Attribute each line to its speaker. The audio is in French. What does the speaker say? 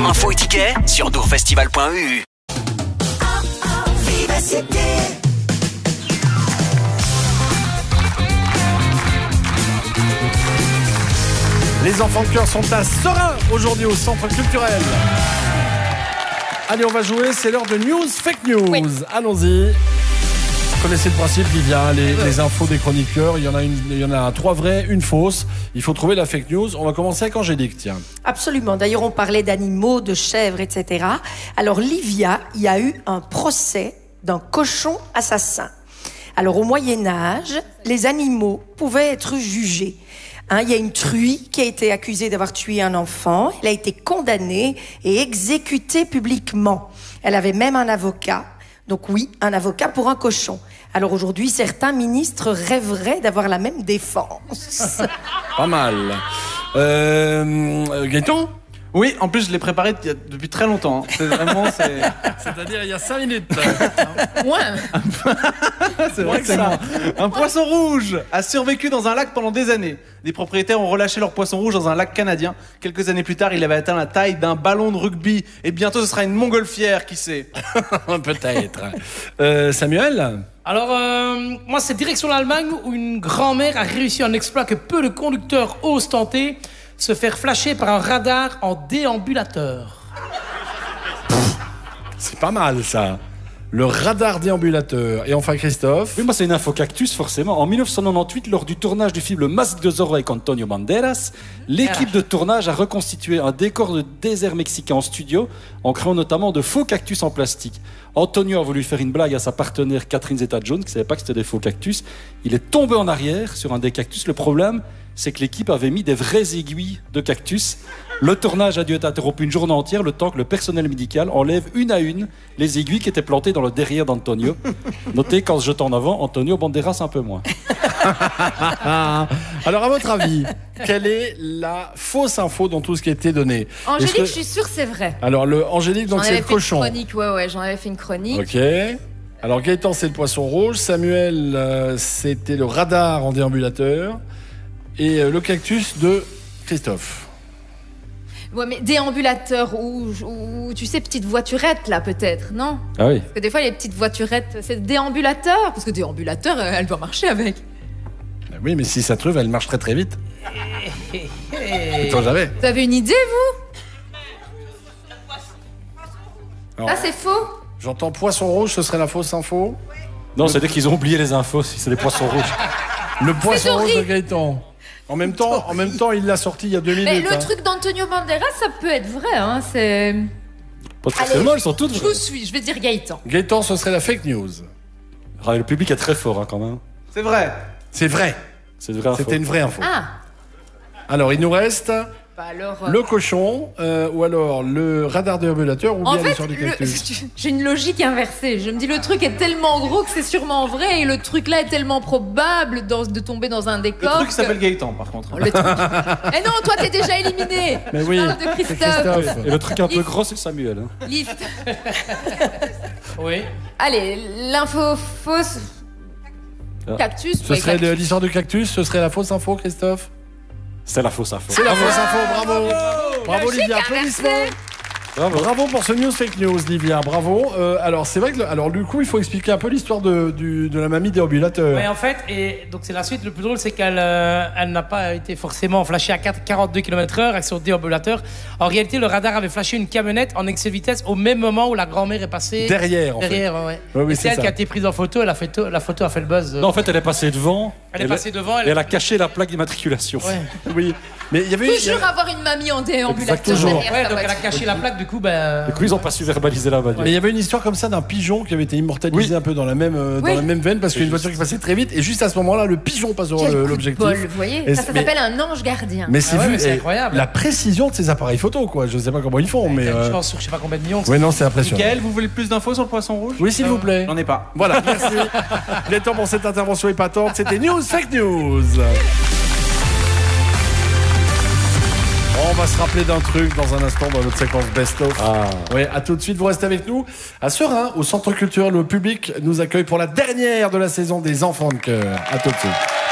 Speaker 1: Info et tickets sur dourfestival.eu.
Speaker 2: Les enfants de cœur sont à Serein aujourd'hui au centre culturel. Allez, on va jouer, c'est l'heure de news, fake news. Oui. Allons-y. Vous connaissez le principe, Livia, les infos des chroniqueurs. Il y en a 3 vraies, une fausse. Il faut trouver la fake news. On va commencer avec Angélique, tiens.
Speaker 3: Absolument. D'ailleurs, on parlait d'animaux, de chèvres, etc. Alors, Livia, il y a eu un procès d'un cochon assassin. Alors, au Moyen-Âge, les animaux pouvaient être jugés. Il y a une truie qui a été accusée d'avoir tué un enfant. Elle a été condamnée et exécutée publiquement. Elle avait même un avocat. Donc oui, un avocat pour un cochon. Alors aujourd'hui, certains ministres rêveraient d'avoir la même défense.
Speaker 2: Pas mal. Gaëtan ?
Speaker 4: Oui, en plus je l'ai préparé depuis très longtemps. C'est vraiment,
Speaker 2: C'est-à-dire il y a 5 minutes.
Speaker 3: Ouais.
Speaker 4: C'est vrai que c'est ça. Un poisson rouge a survécu dans un lac pendant des années. Des propriétaires ont relâché leur poisson rouge dans un lac canadien. Quelques années plus tard, il avait atteint la taille d'un ballon de rugby. Et bientôt, ce sera une montgolfière, qui sait.
Speaker 2: Peut-être. Samuel ?
Speaker 5: Alors, moi, c'est direction l'Allemagne où une grand-mère a réussi un exploit que peu de conducteurs osent tenter, se faire flasher par un radar en déambulateur.
Speaker 2: C'est pas mal, ça. Le radar déambulateur. Et enfin, Christophe.
Speaker 6: Oui, moi, c'est une info cactus, forcément. En 1998, lors du tournage du film Le Masque de Zorro avec Antonio Banderas, l'équipe de tournage a reconstitué un décor de désert mexicain en studio, en créant notamment de faux cactus en plastique. Antonio a voulu faire une blague à sa partenaire Catherine Zeta-Jones, qui ne savait pas que c'était des faux cactus. Il est tombé en arrière sur un des cactus. Le problème, c'est que l'équipe avait mis des vraies aiguilles de cactus. Le tournage a dû être interrompu une journée entière, le temps que le personnel médical enlève une à une les aiguilles qui étaient plantées dans le derrière d'Antonio. Notez qu'en se jetant en avant, Antonio Banderas un peu moins.
Speaker 2: Alors, à votre avis, quelle est la fausse info dans tout ce qui a été donné ?
Speaker 7: Angélique, je suis sûre que c'est vrai.
Speaker 2: Alors, Angélique, donc c'est le cochon.
Speaker 7: J'en avais fait une chronique.
Speaker 2: Ok. Alors, Gaëtan, c'est le poisson rouge. Samuel, c'était le radar en déambulateur. Et le cactus de Christophe.
Speaker 7: Ouais, mais déambulateur ou tu sais, petite voiturette, là, peut-être, non ?
Speaker 6: Ah oui.
Speaker 7: Parce que des fois, les petites voiturettes, c'est déambulateur. Parce que déambulateur, elle doit marcher avec.
Speaker 2: Oui, mais si ça trouve, elle marche très très vite. Vous
Speaker 7: avez une idée, vous ? Ça, c'est faux.
Speaker 2: J'entends poisson rouge, ce serait la fausse info.
Speaker 6: Non, c'est dès qu'ils ont oublié les infos, si c'est des poissons rouges.
Speaker 2: Le poisson rouge de Gaëtan. En même temps, il l'a sorti il y a 2 minutes.
Speaker 7: Mais le truc d'Antonio Banderas, ça peut être vrai, hein, c'est...
Speaker 6: Pas forcément, elles sont toutes
Speaker 7: vraies. Je vous suis, je vais dire Gaëtan.
Speaker 2: Gaëtan, ce serait la fake news.
Speaker 6: Ah, le public est très fort, hein, quand même.
Speaker 4: C'est vrai.
Speaker 2: C'est vrai.
Speaker 6: C'est une vraie info.
Speaker 2: C'était une vraie info.
Speaker 7: Ah.
Speaker 2: Alors, il nous reste...
Speaker 7: alors,
Speaker 2: le cochon, ou alors le radar déambulateur, ou bien l'histoire du cactus.
Speaker 7: J'ai une logique inversée. Je me dis, le truc est tellement gros que c'est sûrement vrai, et le truc là est tellement probable de tomber dans un décor.
Speaker 4: Le truc s'appelle Gaëtan, par contre.
Speaker 7: Le truc... Eh non, toi t'es déjà éliminé.
Speaker 2: Mais oui,
Speaker 7: je parle de Christophe.
Speaker 6: Et le truc un peu gros, c'est Samuel. Hein.
Speaker 7: Lift.
Speaker 5: Oui.
Speaker 7: Allez, l'info fausse. Cactus.
Speaker 2: Ce serait l'histoire du cactus, ce serait la fausse info, Christophe.
Speaker 6: C'est la fausse info.
Speaker 2: C'est la fausse info, bravo. Bravo, Livia, applaudissements. Bravo pour ce news fake news, Livia, bravo. Alors, c'est vrai que alors du coup, il faut expliquer un peu l'histoire de la mamie déambulateur.
Speaker 5: Oui, en fait, et donc c'est la suite. Le plus drôle, c'est qu'elle elle n'a pas été forcément flashée à 42 km/h avec son déambulateur. En réalité, le radar avait flashé une camionnette en excès de vitesse au même moment où la grand-mère est passée
Speaker 2: derrière.
Speaker 5: Ouais.
Speaker 2: Oui,
Speaker 5: c'est elle qui a été prise en photo. La photo a fait le buzz.
Speaker 6: Non, en fait, elle est passée devant.
Speaker 5: Elle est passée devant.
Speaker 6: Et elle a caché la plaque d'immatriculation.
Speaker 5: Ouais.
Speaker 2: Oui. Mais il y avait
Speaker 7: toujours avoir une mamie en déambulateur.
Speaker 2: Toujours.
Speaker 5: Ouais, donc elle a caché la plaque. Du coup,
Speaker 6: Du coup, ils n'ont pas su verbaliser la bagnole.
Speaker 2: Mais il y avait une histoire comme ça d'un pigeon qui avait été immortalisé un peu dans la même veine parce qu'il y a une voiture qui passait très vite et juste à ce moment-là, le pigeon passe sur l'objectif.
Speaker 7: Vous voyez, ça s'appelle un ange gardien.
Speaker 2: Mais c'est
Speaker 5: incroyable.
Speaker 2: La précision de ces appareils photo, quoi. Je sais pas comment ils font, mais.
Speaker 5: Je pense sur je sais pas combien de millions.
Speaker 2: Oui, non, c'est impressionnant.
Speaker 4: Mickaël, vous voulez plus d'infos sur le poisson rouge ?
Speaker 2: Oui, s'il vous plaît.
Speaker 4: J'en ai pas.
Speaker 2: Voilà, merci. Il est temps pour cette intervention épatante. C'était News Fake News. On va se rappeler d'un truc dans un instant dans notre séquence best-of. Ouais, à tout de suite, vous restez avec nous. À Serein, au centre culturel, le public nous accueille pour la dernière de la saison des Enfants de cœur. À tout de suite.